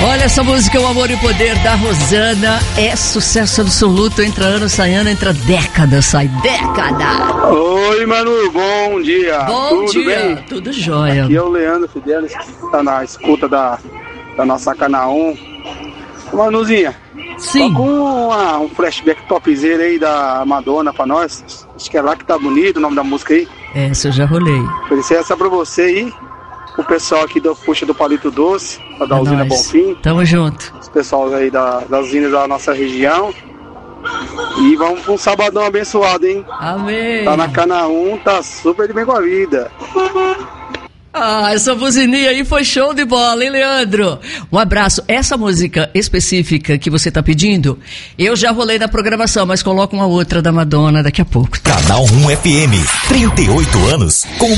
Olha essa música, O Amor e o Poder, da Rosana. É sucesso absoluto, entra ano, sai ano, entra década, sai década. Oi, Manu, bom dia. Bom Tudo dia, bem? tudo jóia. Aqui é o Leandro Fidelis, que tá na escuta da nossa Canaã. Manuzinha, Sim. toca um flashback topzera aí da Madonna pra nós. Acho que é Lá Que Tá Bonito o nome da música aí. Essa eu já rolei. Oferecer essa pra você aí, o pessoal aqui do Puxa do Palito Doce, da usina Bonfim. Tamo junto. Os pessoal aí das usinas da nossa região. E vamos pra um sabadão abençoado, hein? Amém. Tá na Canaã, tá super de bem com a vida. Ah, essa buzininha aí foi show de bola, hein, Leandro? Um abraço. Essa música específica que você tá pedindo, eu já rolei na programação, mas coloco uma outra da Madonna daqui a pouco. Canal 1 FM, 38 anos com